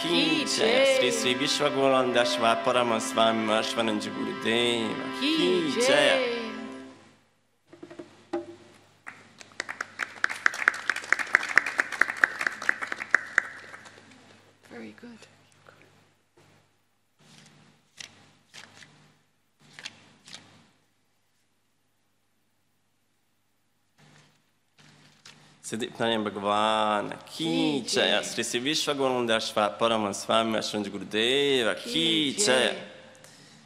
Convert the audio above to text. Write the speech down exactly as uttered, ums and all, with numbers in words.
की जय। श्री श्री विश्वगुणानंद स्वामी परम स्वामी अर्शवानंद गुरुदेव की जय। Very good. सिद्धिनारायण भगवान की जय। श्री श्री विश्वगुणानंद स्वामी परम स्वामी अर्शवानंद गुरुदेव की जय।